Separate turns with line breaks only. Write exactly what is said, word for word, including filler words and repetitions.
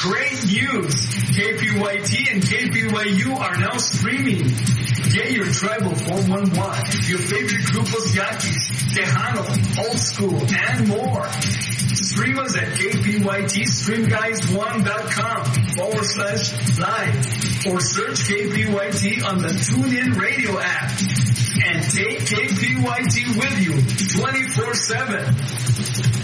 Great news! K P Y T and K P Y U are now streaming. Get your tribal four one one, your favorite grupos yaquis, Tejano, Old School, and more. Stream us at K P Y T stream guys one dot com forward slash live or search K P Y T on the TuneIn Radio app. And take K P Y T with you twenty-four seven.